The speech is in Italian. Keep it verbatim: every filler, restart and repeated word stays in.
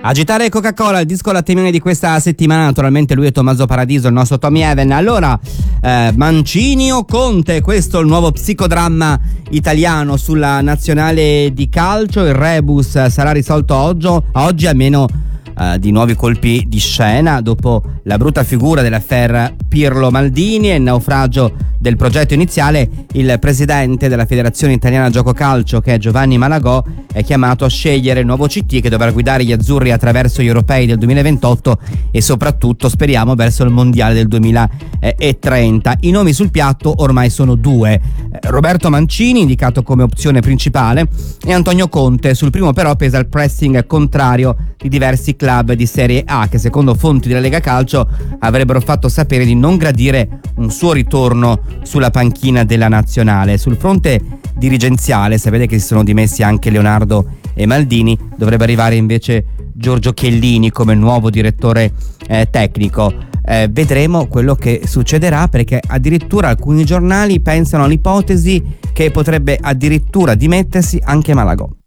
Agitare Coca-Cola, il disco lattimone di questa settimana, naturalmente lui è Tommaso Paradiso, il nostro Tommy Even. Allora, eh, Mancini o Conte, questo è il nuovo psicodramma italiano sulla nazionale di calcio. Il rebus sarà risolto oggi, oggi almeno eh, di nuovi colpi di scena dopo la brutta figura dell'affaire Pirlo Maldini e il naufragio del progetto iniziale. Il presidente della Federazione Italiana Gioco Calcio, che è Giovanni Malagò, è chiamato a scegliere il nuovo C T che dovrà guidare gli azzurri attraverso gli europei del duemilaventotto e soprattutto, speriamo, verso il mondiale del duemilatrenta. I nomi sul piatto ormai sono due: Roberto Mancini, indicato come opzione principale, e Antonio Conte. Sul primo però pesa il pressing contrario di diversi club di Serie A che, secondo fonti della Lega Calcio, avrebbero fatto sapere di non gradire un suo ritorno sulla panchina della nazionale. Sul fronte dirigenziale, sapete che si sono dimessi anche Leonardo e Maldini, dovrebbe arrivare invece Giorgio Chiellini come nuovo direttore eh, tecnico. Eh, vedremo quello che succederà, perché addirittura alcuni giornali pensano all'ipotesi che potrebbe addirittura dimettersi anche Malagò.